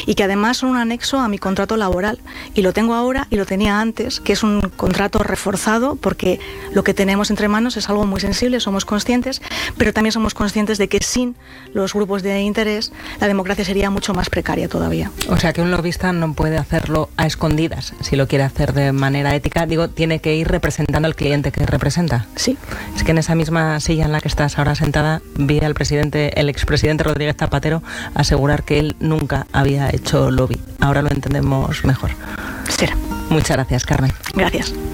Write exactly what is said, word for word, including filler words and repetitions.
y que además son un anexo a mi contrato laboral, y lo tengo ahora y lo tenía antes, que es un contrato reforzado porque lo que tenemos entre manos es algo muy sensible, somos conscientes, pero también somos conscientes de que sin los grupos de interés la democracia sería mucho más precaria todavía. O sea que un lobista no puede hacerlo a escondidas, si lo quiere hacer de manera ética, digo, tiene que ir representando al cliente que representa. Sí. Es que en esa misma silla en la que estás ahora sentada, vi al presidente, el expresidente Rodríguez Zapatero asegurar que él nunca había hecho lobby. Ahora lo entendemos mejor. Será. Muchas gracias, Carmen. Gracias.